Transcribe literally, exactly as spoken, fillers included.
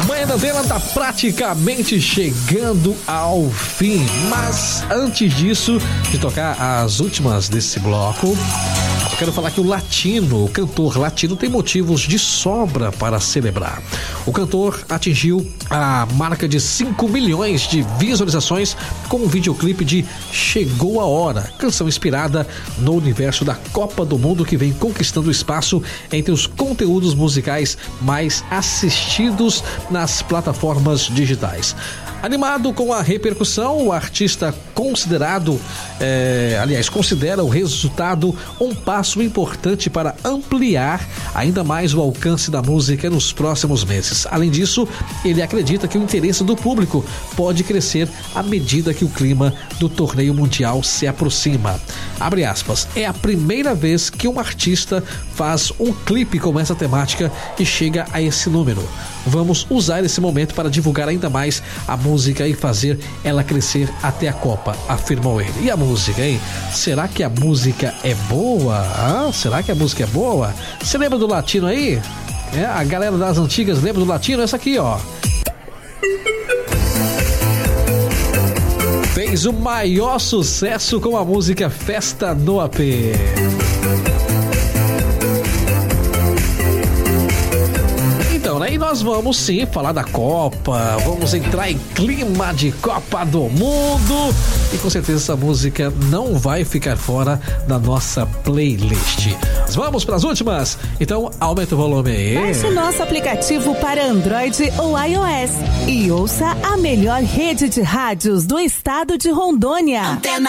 Manhã da Antena tá praticamente chegando ao fim, mas antes disso, de tocar as últimas desse bloco, eu quero falar que o Latino, o cantor Latino, tem motivos de sobra para celebrar. O cantor atingiu a marca de cinco milhões de visualizações com um videoclipe de Chegou a Hora, canção inspirada no universo da Copa do Mundo que vem conquistando espaço entre os conteúdos musicais mais assistidos nas plataformas digitais. Animado com a repercussão, o artista considerado, é, aliás, considera o resultado um passo importante para ampliar ainda mais o alcance da música nos próximos meses. Além disso, ele acredita que o interesse do público pode crescer à medida que o clima do torneio mundial se aproxima. Abre aspas, é a primeira vez que um artista faz um clipe com essa temática e chega a esse número. Vamos usar esse momento para divulgar ainda mais a música e fazer ela crescer até a Copa, afirmou ele. E a música, hein? Será que a música é boa? Ah, será que a música é boa? Você lembra do Latino aí? É, a galera das antigas lembra do Latino? Essa aqui, ó. Fez o maior sucesso com a música Festa no A P. Então, né? E nós vamos sim falar da Copa, vamos entrar em clima de Copa do Mundo e com certeza essa música não vai ficar fora da nossa playlist. Vamos para as últimas? Então aumenta o volume aí. Baixe o nosso aplicativo para Android ou iOS e ouça a melhor rede de rádios do estado de Rondônia. Antena